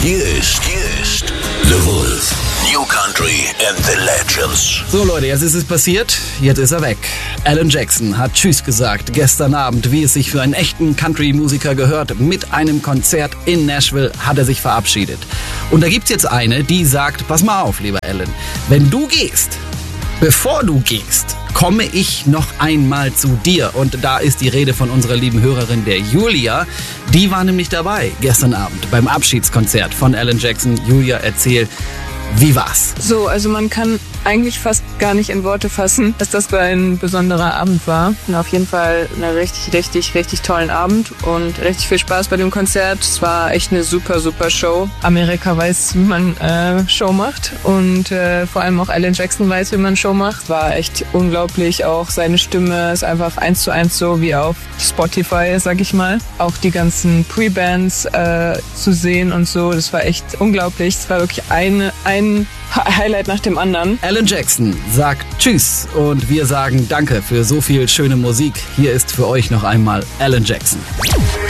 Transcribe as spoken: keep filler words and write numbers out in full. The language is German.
Hier ist, hier ist The Wolf. New Country and the Legends. So Leute, jetzt ist es passiert, jetzt ist er weg. Alan Jackson hat Tschüss gesagt gestern Abend, wie es sich für einen echten Country-Musiker gehört. Mit einem Konzert in Nashville hat er sich verabschiedet. Und da gibt's jetzt eine, die sagt, pass mal auf, lieber Alan, wenn du gehst, bevor du gehst, komme ich noch einmal zu dir. Und da ist die Rede von unserer lieben Hörerin, der Julia. Die war nämlich dabei gestern Abend beim Abschiedskonzert von Alan Jackson. Julia, erzähl, wie war's? So, also man kann eigentlich fast gar nicht in Worte fassen, dass das ein besonderer Abend war. Und auf jeden Fall einen richtig, richtig, richtig tollen Abend und richtig viel Spaß bei dem Konzert. Es war echt eine super, super Show. Amerika weiß, wie man äh, Show macht und äh, vor allem auch Alan Jackson weiß, wie man Show macht. War echt unglaublich, auch seine Stimme ist einfach eins zu eins so wie auf Spotify, sag ich mal. Auch die ganzen Pre-Bands äh, zu sehen und so, das war echt unglaublich. Es war wirklich eine, ein Highlight nach dem anderen. Alan Jackson sagt Tschüss und wir sagen Danke für so viel schöne Musik. Hier ist für euch noch einmal Alan Jackson.